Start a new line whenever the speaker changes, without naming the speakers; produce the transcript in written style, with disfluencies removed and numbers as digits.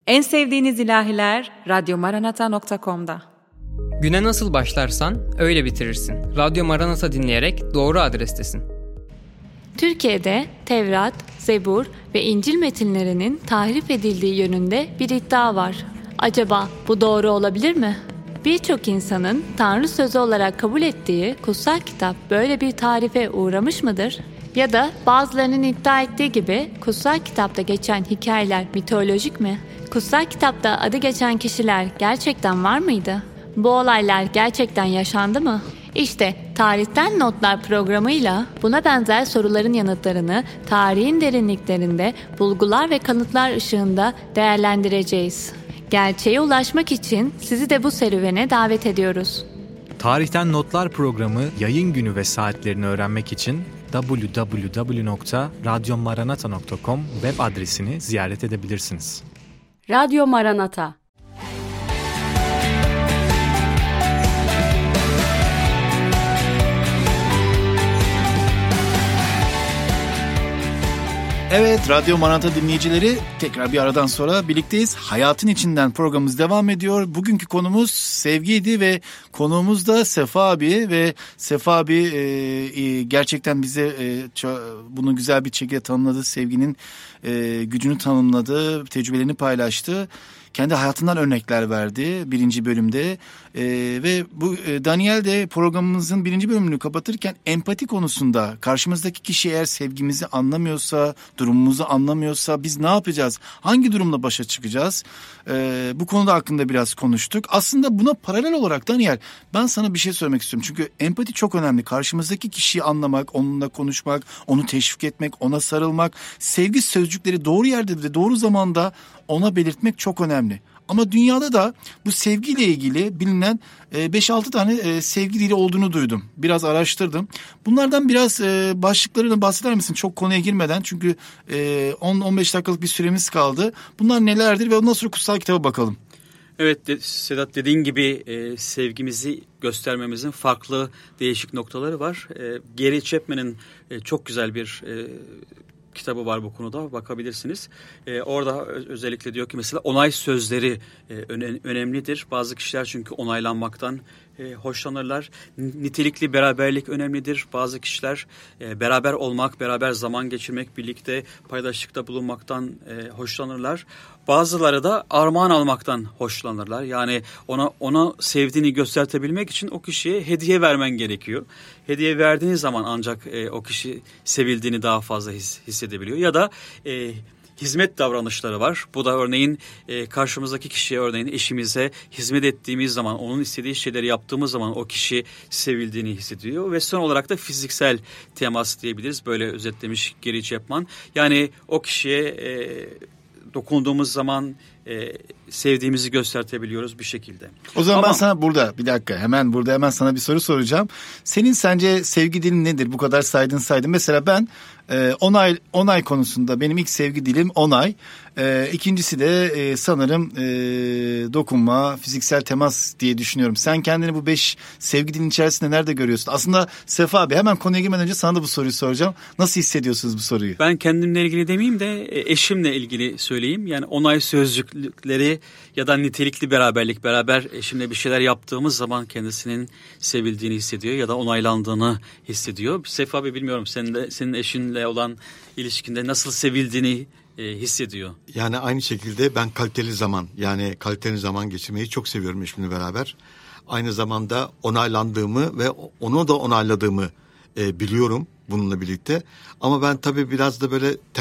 En sevdiğiniz ilahiler radyomaranata.com'da.
Güne nasıl başlarsan öyle bitirirsin. Radyo Maranata dinleyerek doğru adrestesin.
Türkiye'de Tevrat, Zebur ve İncil metinlerinin tahrif edildiği yönünde bir iddia var. Acaba bu doğru olabilir mi? Birçok insanın Tanrı sözü olarak kabul ettiği kutsal kitap böyle bir tahrife uğramış mıdır? Ya da bazılarının iddia ettiği gibi kutsal kitapta geçen hikayeler mitolojik mi? Kutsal kitapta adı geçen kişiler gerçekten var mıydı? Bu olaylar gerçekten yaşandı mı? İşte Tarihten Notlar programıyla buna benzer soruların yanıtlarını tarihin derinliklerinde bulgular ve kanıtlar ışığında değerlendireceğiz. Gerçeğe ulaşmak için sizi de bu serüvene davet ediyoruz.
Tarihten Notlar programı yayın günü ve saatlerini öğrenmek için www.radyomaranata.com web adresini ziyaret edebilirsiniz.
Radyo Maranata.
Evet, Radyo Maranata dinleyicileri, tekrar bir aradan sonra birlikteyiz. Hayatın içinden programımız devam ediyor. Bugünkü konumuz sevgiydi ve konuğumuz da Sefa abi ve Sefa abi gerçekten bize bunu güzel bir şekilde tanımladı. Sevginin gücünü tanımladı, tecrübelerini paylaştı. Kendi hayatından örnekler verdi birinci bölümde ve bu Daniel de programımızın birinci bölümünü kapatırken empati konusunda karşımızdaki kişi eğer sevgimizi anlamıyorsa, durumumuzu anlamıyorsa biz ne yapacağız? Hangi durumla başa çıkacağız? Bu konuda hakkında biraz konuştuk. Aslında buna paralel olarak Daniel, ben sana bir şey söylemek istiyorum. Çünkü empati çok önemli. Karşımızdaki kişiyi anlamak, onunla konuşmak, onu teşvik etmek, ona sarılmak, sevgi sözcükleri doğru yerde ve doğru zamanda ona belirtmek çok önemli. Ama dünyada da bu sevgiyle ilgili bilinen 5-6 tane sevgi dili olduğunu duydum. Biraz araştırdım. Bunlardan biraz başlıklarını bahseder misin? Çok konuya girmeden, çünkü 10-15 dakikalık bir süremiz kaldı. Bunlar nelerdir ve ondan sonra kutsal kitaba bakalım.
Evet Sedat, dediğin gibi sevgimizi göstermemizin farklı değişik noktaları var. Gary Chapman'ın çok güzel bir kitabı var bu konuda, bakabilirsiniz. Orada özellikle diyor ki mesela onay sözleri önemlidir. Bazı kişiler çünkü onaylanmaktan hoşlanırlar. Nitelikli beraberlik önemlidir. Bazı kişiler beraber olmak, beraber zaman geçirmek, birlikte paydaşlıkta bulunmaktan hoşlanırlar. Bazıları da armağan almaktan hoşlanırlar. Yani ona sevdiğini göstertebilmek için o kişiye hediye vermen gerekiyor. Hediye verdiğiniz zaman ancak o kişi sevildiğini daha fazla hissedebiliyor. Ya da hizmet davranışları var. Bu da örneğin karşımızdaki kişiye, örneğin eşimize hizmet ettiğimiz zaman, onun istediği şeyleri yaptığımız zaman o kişi sevildiğini hissediyor. Ve son olarak da fiziksel temas diyebiliriz. Böyle özetlemiş Gary Chapman. Yani o kişiye dokunduğumuz zaman sevdiğimizi göstertebiliyoruz bir şekilde.
O zaman ben sana hemen sana bir soru soracağım. Senin sence sevgi dilin nedir? Bu kadar saydın. Mesela ben onay konusunda benim ilk sevgi dilim onay. İkincisi de sanırım dokunma, fiziksel temas diye düşünüyorum. Sen kendini bu 5 sevgi dilin içerisinde nerede görüyorsun? Aslında Sefa abi, hemen konuya girmeden önce sana da bu soruyu soracağım. Nasıl hissediyorsunuz bu soruyu?
Ben kendimle ilgili demeyeyim de eşimle ilgili söyleyeyim. Yani onay sözcükleri ya da nitelikli beraberlik, beraber eşimle bir şeyler yaptığımız zaman kendisinin sevildiğini hissediyor ya da onaylandığını hissediyor. Sefa abi, bilmiyorum senin eşinle olan ilişkinde nasıl sevildiğini hissediyor.
Yani aynı şekilde ben kaliteli zaman geçirmeyi çok seviyorum eşimle beraber. Aynı zamanda onaylandığımı ve onu da onayladığımı biliyorum bununla birlikte. Ama ben tabii biraz da böyle